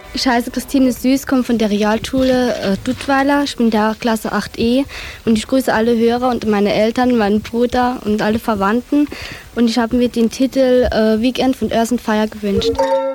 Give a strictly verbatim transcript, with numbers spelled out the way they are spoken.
Ich heiße Christine Süß, komme von der Realschule äh, Duttweiler. Ich bin der Klasse acht E und ich grüße alle Hörer und meine Eltern, meinen Bruder und alle Verwandten. Und ich habe mir den Titel äh, Weekend von Earth and Fire gewünscht.